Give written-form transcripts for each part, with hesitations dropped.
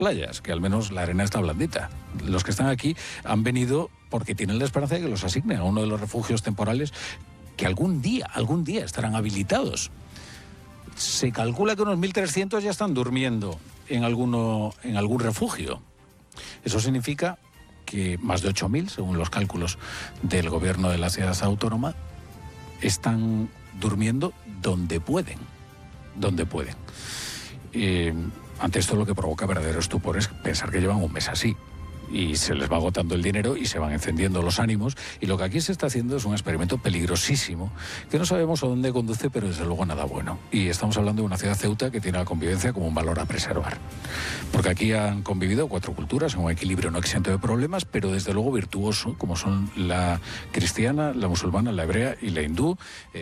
playas, que al menos la arena está blandita. Los que están aquí han venido porque tienen la esperanza de que los asignen a uno de los refugios temporales que algún día estarán habilitados. Se calcula que unos 1.300 ya están durmiendo en algún refugio. Eso significa que más de 8.000, según los cálculos del gobierno de la ciudad autónoma, están durmiendo donde pueden. Ante esto lo que provoca verdadero estupor es pensar que llevan un mes así. Y se les va agotando el dinero y se van encendiendo los ánimos. Y lo que aquí se está haciendo es un experimento peligrosísimo, que no sabemos a dónde conduce, pero desde luego nada bueno. Y estamos hablando de una ciudad, Ceuta, que tiene la convivencia como un valor a preservar. Porque aquí han convivido 4 culturas en un equilibrio no exento de problemas, pero desde luego virtuoso, como son la cristiana, la musulmana, la hebrea y la hindú.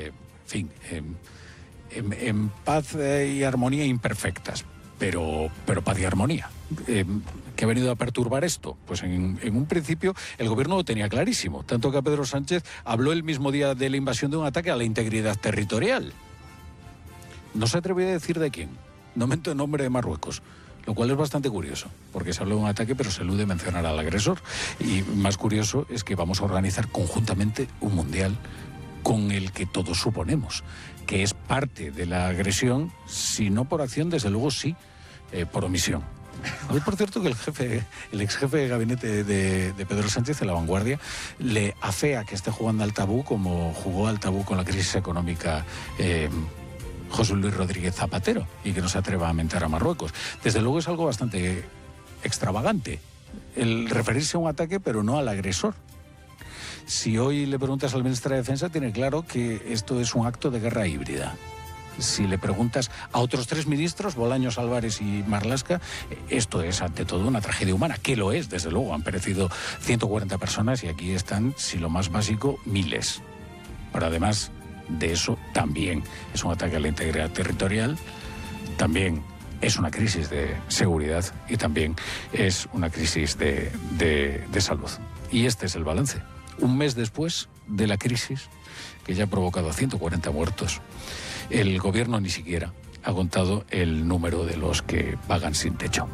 En paz y armonía imperfectas, pero paz y armonía. ¿Qué ha venido a perturbar esto? Pues en un principio el gobierno lo tenía clarísimo, tanto que Pedro Sánchez habló el mismo día de la invasión de un ataque a la integridad territorial. No se atrevió a decir de quién, no metió en nombre de Marruecos, lo cual es bastante curioso, porque se habló de un ataque pero se elude mencionar al agresor. Y más curioso es que vamos a organizar conjuntamente un mundial con el que todos suponemos que es parte de la agresión, si no por acción, desde luego sí, por omisión. Hoy, por cierto, que el ex jefe de gabinete de Pedro Sánchez, de La Vanguardia, le afea que esté jugando al tabú como jugó al tabú con la crisis económica José Luis Rodríguez Zapatero, y que no se atreva a mentar a Marruecos. Desde luego es algo bastante extravagante el referirse a un ataque, pero no al agresor. Si hoy le preguntas al ministro de Defensa, tiene claro que esto es un acto de guerra híbrida. Si le preguntas a otros 3 ministros, Bolaños, Álvarez y Marlaska, esto es ante todo una tragedia humana, que lo es, desde luego. Han perecido 140 personas y aquí están, si lo más básico, miles. Pero además de eso, también es un ataque a la integridad territorial, también es una crisis de seguridad y también es una crisis de salud. Y este es el balance. Un mes después de la crisis, que ya ha provocado 140 muertos, el gobierno ni siquiera ha contado el número de los que pagan sin techo.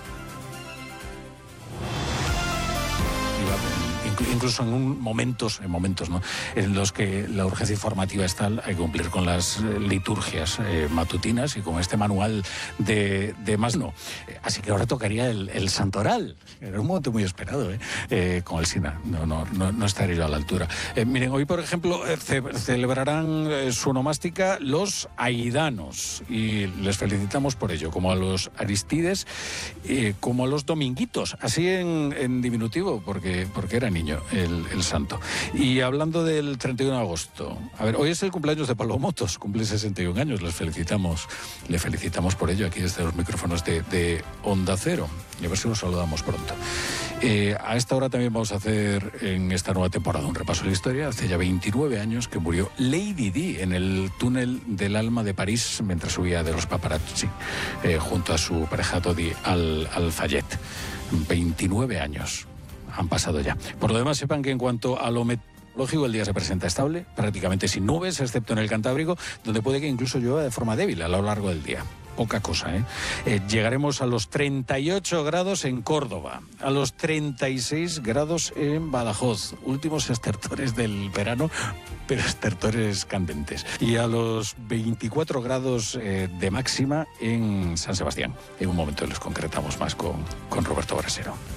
Incluso en momentos, ¿no?, en los que la urgencia informativa es tal, hay que cumplir con las liturgias matutinas y con este manual de más no. Así que ahora tocaría el santoral. Era un momento muy esperado, con el SINA. No estaré yo a la altura. Miren, hoy, por ejemplo, celebrarán su onomástica los aidanos y les felicitamos por ello, como a los Aristides, como a los dominguitos, así en diminutivo, porque era niño el santo. Y hablando del 31 de agosto, a ver, hoy es el cumpleaños de Pablo Motos, cumple 61 años, le felicitamos por ello aquí desde los micrófonos de Onda Cero, y a ver si nos saludamos pronto. A esta hora también vamos a hacer en esta nueva temporada un repaso de la historia. Hace ya 29 años que murió Lady Di en el túnel del Alma de París mientras subía de los paparazzi junto a su pareja Dodi Al-Fayed. 29 años han pasado ya. Por lo demás, sepan que en cuanto a lo meteorológico, el día se presenta estable, prácticamente sin nubes, excepto en el Cantábrico, donde puede que incluso llueva de forma débil a lo largo del día. Poca cosa, llegaremos a los 38 grados en Córdoba, a los 36 grados en Badajoz, últimos estertores del verano, pero estertores candentes, y a los 24 grados de máxima en San Sebastián. En un momento les concretamos más con Roberto Brasero.